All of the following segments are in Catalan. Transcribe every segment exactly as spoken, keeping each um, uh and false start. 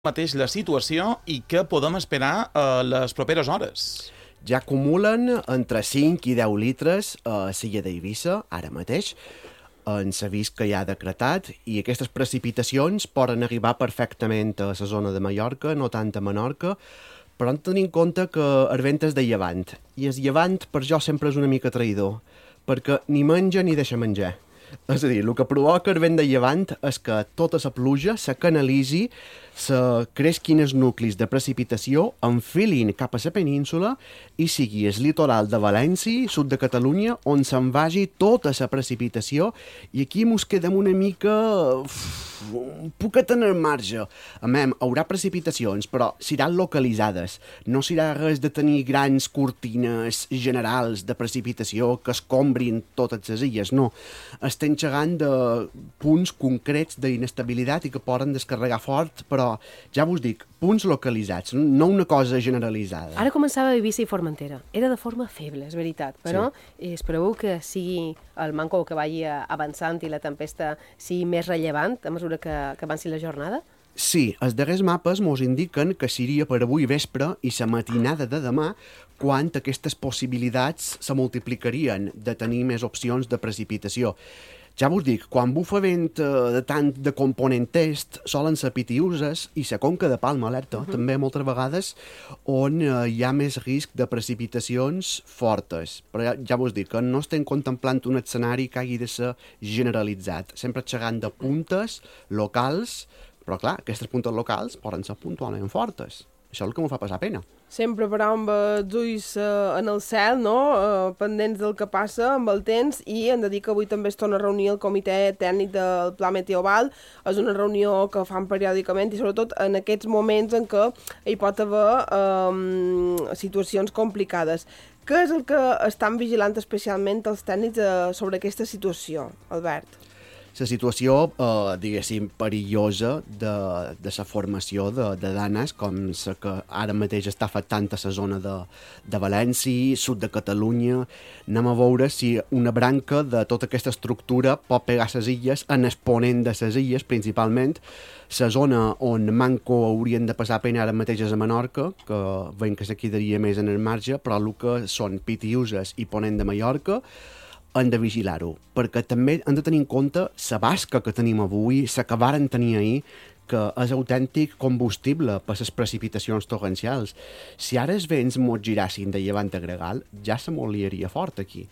mateix la situació i què podem esperar a les properes hores? Ja acumulen entre cinc i deu litres a l'illa d'Eivissa, ara mateix, en l'avís que hi ha decretat, i aquestes precipitacions poden arribar perfectament a la zona de Mallorca, no tant a Menorca, però hem de tenir en compte que el vent és de llevant, i el llevant per jo sempre és una mica traïdor, perquè ni menja ni deixa menjar. És a dir, el que provoca el vent de llevant és que tota la pluja se canalitzi, se cresquin els nuclis de precipitació, enfilin cap a la península i sigui el litoral de València, sud de Catalunya, on se'n vagi tota la precipitació, i aquí mos quedem una mica... Uf, un poquet en el marge. A més, haurà precipitacions, però seran localitzades. No serà res de tenir grans cortines generals de precipitació que escombrin totes les illes, no. Estem xerrant de punts concrets d'inestabilitat i que poden descarregar fort, però ja vos dic, punts localitzats, no una cosa generalitzada. Ara començava Eivissa i Formentera. Era de forma feble, és veritat, però sí. Espereu que sigui el manco que vagi avançant i la tempesta sigui més rellevant a mesura que, que avanci la jornada? Sí, els darrers mapes mos indiquen que seria per avui vespre i la matinada de demà quan aquestes possibilitats se multiplicarien de tenir més opcions de precipitació. Ja vos dic, quan bufa vent de tant de component est, solen ser pitiuses i la Conca de Palma alerta, uh -huh. també moltes vegades, on hi ha més risc de precipitacions fortes. Però ja, ja vos dic que no estem contemplant un escenari que hagi de ser generalitzat. Sempre xerrant de puntes locals, però clar, aquestes puntes locals poden ser puntualment fortes. Això és el que m'ho fa passar pena. Sempre però amb els ulls uh, en el cel, no? Uh, pendents del que passa amb el temps, i hem de dir que avui també es torna a reunir el comitè tècnic del Pla Meteoval. És una reunió que fan periòdicament i sobretot en aquests moments en què hi pot haver um, situacions complicades. Què és el que estan vigilant especialment els tècnics uh, sobre aquesta situació, Albert? La situació, eh, diguéssim, perillosa de, de la formació de, de danes, com la que ara mateix està afectant a la zona de, de València, sud de Catalunya. Anem a veure si una branca de tota aquesta estructura pot pegar les illes en exponent de les illes, principalment. La zona on manco haurien de passar pena ara mateix és a Menorca, que veiem que se quedaria més en el marge, però el que són Pitiuses i Ponent de Mallorca hem de vigilar-ho, perquè també hem de tenir en compte la basca que tenim avui, la que varen tenir ahir, que és autèntic combustible per les precipitacions torrencials. Si ara els vents mos girassin de llevant a gregal, ja se moliaria fort aquí.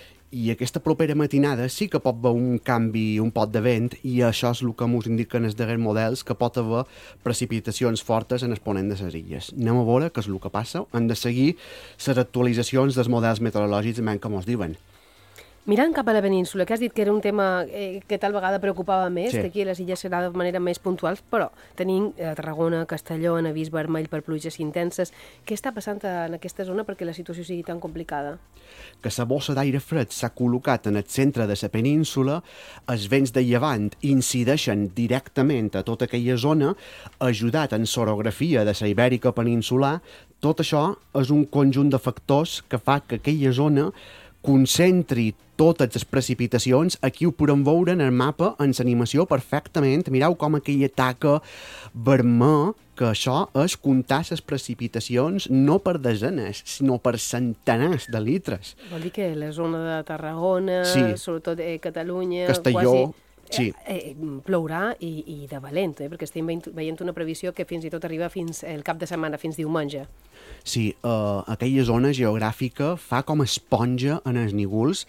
I aquesta propera matinada sí que pot haver un canvi, un pot de vent, i això és el que ens indiquen els darrers models, que pot haver precipitacions fortes en el ponent de les illes. Anem a veure què és el que passa. Hem de seguir les actualitzacions dels models meteorològics que ens diuen. Mirant cap a la península, que has dit que era un tema eh, que tal vegada preocupava més, sí. que aquí a les illes serà de manera més puntual, però tenim a Tarragona, Castelló, en avís vermell per pluges intenses. Què està passant en aquesta zona perquè la situació sigui tan complicada? Que la bossa d'aire fred s'ha col·locat en el centre de la península, els vents de llevant incideixen directament a tota aquella zona, ajudat en l'orografia de la Ibèrica peninsular. Tot això és un conjunt de factors que fa que aquella zona concentri totes les precipitacions. Aquí ho podem veure en el mapa, en l'animació, perfectament. Mireu com aquella taca vermella, que això és comptar les precipitacions no per desenes, sinó per centenars de litres. Vol dir que la zona de Tarragona, sí. sobretot eh, Catalunya... Castelló... Quasi... Sí. Eh, eh, plourà i, i de valent, eh? perquè estem veient una previsió que fins i tot arriba fins el cap de setmana, fins diumenge. Sí, eh, aquella zona geogràfica fa com esponja en els nígols,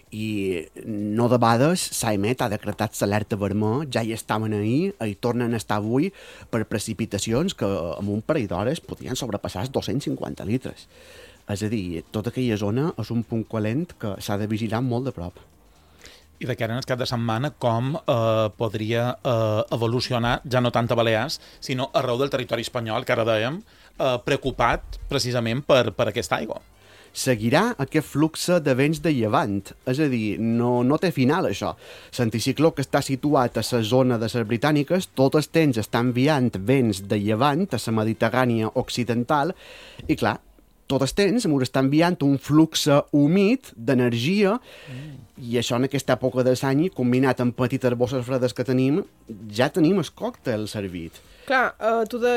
i no debades Saimet ha decretat l'alerta vermella, ja hi estaven ahir, hi tornen a estar avui per precipitacions que en un parell d'hores podrien sobrepassar els dos-cents cinquanta litres. És a dir, tota aquella zona és un punt calent que s'ha de vigilar molt de prop. I de cara en el cap de setmana, com eh, podria eh, evolucionar, ja no tant a Balears, sinó arreu del territori espanyol, que ara dèiem, eh, preocupat precisament per, per aquesta aigua. Seguirà aquest flux de vents de llevant, és a dir, no, no té final això. L'anticicló que està situat a la zona de les Britàniques tot el temps està enviant vents de llevant a la Mediterrània occidental, i clar, tot el temps ens està enviant un flux humit d'energia mm. i això en aquesta època de l'any, combinat amb petites bosses fredes que tenim, ja tenim el còctel servit. Clar, uh, tu de